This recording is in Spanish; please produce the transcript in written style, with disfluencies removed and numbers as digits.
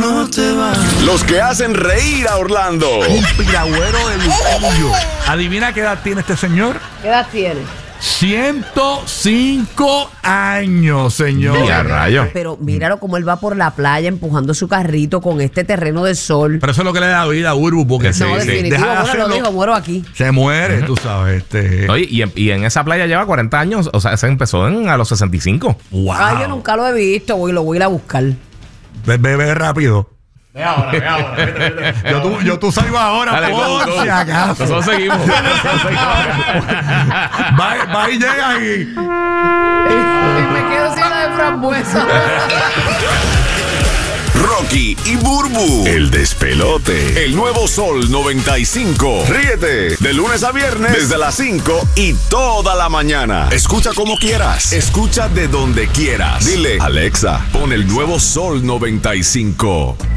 no te vayas. Los que hacen reír a Orlando. Un piragüero de Luquillo. Adivina qué edad tiene este señor. ¿Qué edad tiene? 105 años, señor. Y a rayo. Pero míralo como él va por la playa empujando su carrito con este terreno de sol. Pero eso es lo que le da vida a Burbu, porque Sí, No, sí. definitivo, deja de bueno, lo hacerlo, dijo, muero aquí. se muere, tú sabes. Oye, y en esa playa lleva 40 años. O sea, se empezó a los 65. Wow. Ay, yo nunca lo he visto, lo voy a ir a buscar. Ve rápido. Ve ahora. Yo tú salgo ahora, Dale, por si acaso. Nosotros seguimos. Va y llega y... Me quedo sin la de frambuesa. Rocky y Burbu. El despelote. El nuevo Sol 95. Ríete de lunes a viernes desde las 5 y toda la mañana. Escucha como quieras. Escucha de donde quieras. Dile, Alexa, pon el nuevo Sol 95.